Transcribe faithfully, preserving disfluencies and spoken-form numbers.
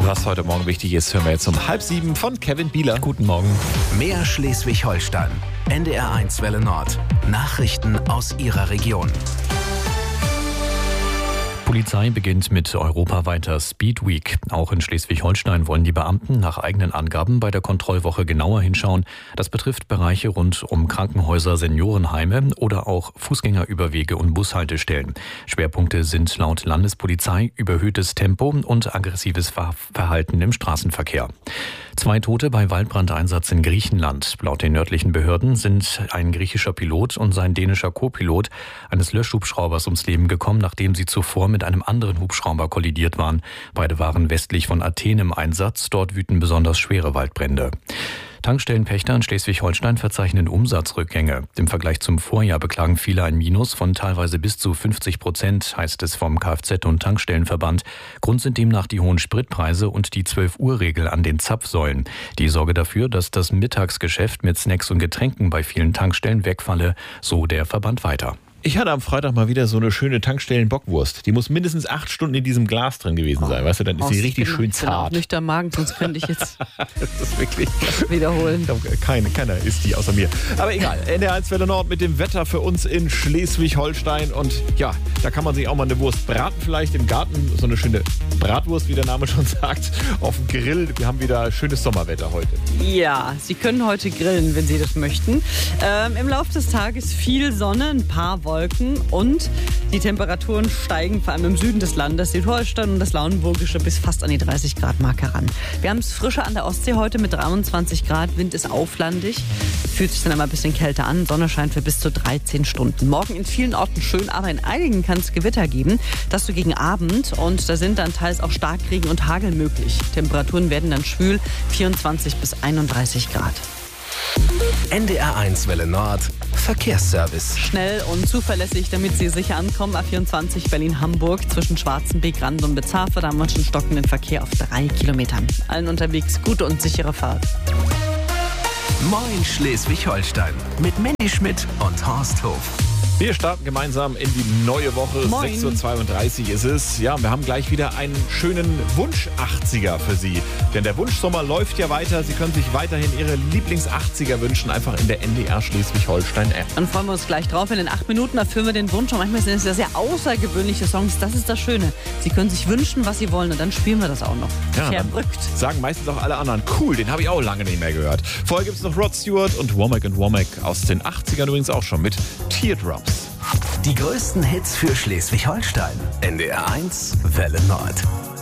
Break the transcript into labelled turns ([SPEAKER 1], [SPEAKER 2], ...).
[SPEAKER 1] Was heute Morgen wichtig ist, hören wir jetzt um halb sieben von Kevin Bieler.
[SPEAKER 2] Guten Morgen.
[SPEAKER 3] Mehr Schleswig-Holstein. N D R eins Welle Nord. Nachrichten aus Ihrer Region.
[SPEAKER 2] Polizei beginnt mit europaweiter Speed Week. Auch in Schleswig-Holstein wollen die Beamten nach eigenen Angaben bei der Kontrollwoche genauer hinschauen. Das betrifft Bereiche rund um Krankenhäuser, Seniorenheime oder auch Fußgängerüberwege und Bushaltestellen. Schwerpunkte sind laut Landespolizei überhöhtes Tempo und aggressives Verhalten im Straßenverkehr. Zwei Tote bei Waldbrandeinsatz in Griechenland. Laut den nördlichen Behörden sind ein griechischer Pilot und sein dänischer Co-Pilot eines Löschhubschraubers ums Leben gekommen, nachdem sie zuvor mit einem anderen Hubschrauber kollidiert waren. Beide waren westlich von Athen im Einsatz. Dort wüten besonders schwere Waldbrände. Tankstellenpächter in Schleswig-Holstein verzeichnen Umsatzrückgänge. Im Vergleich zum Vorjahr beklagen viele ein Minus von teilweise bis zu fünfzig Prozent, heißt es vom Kfz- und Tankstellenverband. Grund sind demnach die hohen Spritpreise und die zwölf-Uhr-Regel an den Zapfsäulen. Die sorge dafür, dass das Mittagsgeschäft mit Snacks und Getränken bei vielen Tankstellen wegfalle, so der Verband weiter.
[SPEAKER 1] Ich hatte am Freitag mal wieder so eine schöne Tankstellen-Bockwurst. Die muss mindestens acht Stunden in diesem Glas drin gewesen sein. Weißt du, dann ist sie richtig schön zart. Ich bin auch
[SPEAKER 4] nüchtern Magen, sonst könnte ich jetzt
[SPEAKER 1] das ist wirklich
[SPEAKER 4] wiederholen.
[SPEAKER 1] Ich glaube, keine, keiner isst die außer mir. Aber egal, N D R eins Welle Nord mit dem Wetter für uns in Schleswig-Holstein. Und ja, da kann man sich auch mal eine Wurst braten vielleicht im Garten. So eine schöne Bratwurst, wie der Name schon sagt, auf dem Grill. Wir haben wieder schönes Sommerwetter heute.
[SPEAKER 4] Ja, Sie können heute grillen, wenn Sie das möchten. Ähm, Im Laufe des Tages viel Sonne, ein paar Wolken. Und die Temperaturen steigen vor allem im Süden des Landes, Südholstein und das Lauenburgische, bis fast an die dreißig Grad Marke ran. Wir haben es frischer an der Ostsee heute mit dreiundzwanzig Grad, Wind ist auflandig, fühlt sich dann immer ein bisschen kälter an, Sonne scheint für bis zu dreizehn Stunden. Morgen in vielen Orten schön, aber in einigen kann es Gewitter geben, das so gegen Abend, und da sind dann teils auch Starkregen und Hagel möglich. Temperaturen werden dann schwül, vierundzwanzig bis einunddreißig Grad.
[SPEAKER 3] N D R eins Welle Nord. Verkehrsservice.
[SPEAKER 4] Schnell und zuverlässig, damit Sie sicher ankommen. A vierundzwanzig Berlin-Hamburg zwischen Schwarzenbeck, Rand und Bezarfe. Da haben wir schon stockenden Verkehr auf drei Kilometern. Allen unterwegs gute und sichere Fahrt.
[SPEAKER 3] Moin Schleswig-Holstein mit Mandy Schmidt und Horst Hof.
[SPEAKER 1] Wir starten gemeinsam in die neue Woche.
[SPEAKER 4] Moin.
[SPEAKER 1] sechs Uhr zweiunddreißig ist es. Ja, wir haben gleich wieder einen schönen Wunsch-achtziger für Sie. Denn der Wunschsommer läuft ja weiter. Sie können sich weiterhin Ihre Lieblings-achtziger wünschen, einfach in der N D R Schleswig-Holstein-App.
[SPEAKER 4] Dann freuen wir uns gleich drauf. In den acht Minuten erfüllen wir den Wunsch. Und manchmal sind es ja sehr außergewöhnliche Songs. Das ist das Schöne. Sie können sich wünschen, was Sie wollen. Und dann spielen wir das auch noch.
[SPEAKER 1] Ja,
[SPEAKER 4] verrückt.
[SPEAKER 1] Sagen meistens auch alle anderen, cool, den habe ich auch lange nicht mehr gehört. Vorher gibt es noch Rod Stewart und Womack und Womack aus den achtzigern übrigens auch schon mit Teardrops.
[SPEAKER 3] Die größten Hits für Schleswig-Holstein. N D R eins Welle Nord.